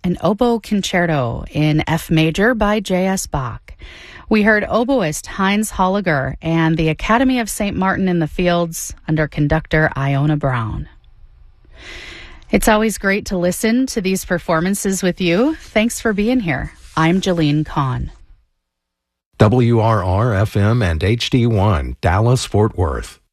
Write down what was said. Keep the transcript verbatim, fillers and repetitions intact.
an oboe concerto in F major by J S. Bach. We heard oboist Heinz Holliger and the Academy of Saint Martin in the Fields under conductor Iona Brown. It's always great to listen to these performances with you. Thanks for being here. I'm Jolene Kahn. W R R F M and H D one, Dallas, Fort Worth.